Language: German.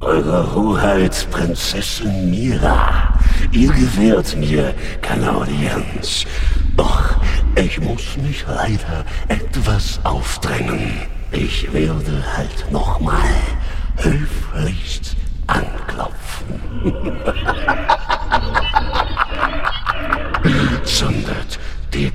Eure Hoheit, Prinzessin Mira, ihr gewährt mir keine Audienz. Doch ich muss mich leider etwas aufdrängen. Ich werde halt nochmal höflichst anklopfen.